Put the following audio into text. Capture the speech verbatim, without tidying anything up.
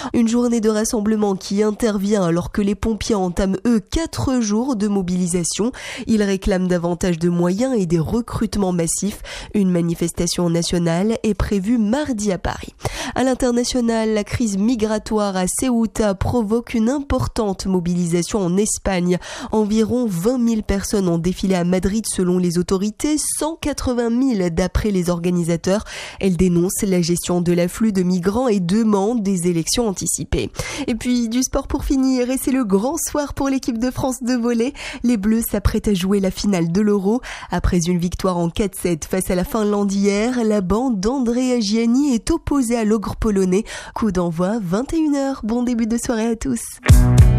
Une journée de rassemblement qui intervient alors que les pompiers entament eux quatre jours de mobilisation. Ils réclament davantage de moyens et des recrutements massifs. Une manifestation nationale est prévue mardi à Paris. À l'international, la crise migratoire à Ceuta provoque une importante mobilisation en Espagne. Environ vingt mille personnes ont défilé à Madrid selon les autorités, cent quatre-vingt mille d'après les organisateurs. Elles dénoncent la gestion de l'afflux de migrants et demandent des élections anticipées. Et puis du sport pour finir, et c'est le grand soir pour l'équipe de France de volley. Les Bleus s'apprêtent à jouer la finale de l'Euro. Après une victoire en quatre sept face à la Finlande hier, la bande d'Andrea Gianni est opposée à l'ogre polonais. Coup d'envoi vingt et une heures. Bon début de soirée à tous.